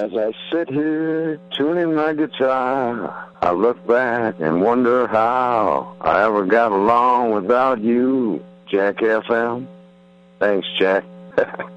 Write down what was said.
As I sit here tuning my guitar, I look back and wonder how I ever got along without you, Jack FM. Thanks, Jack.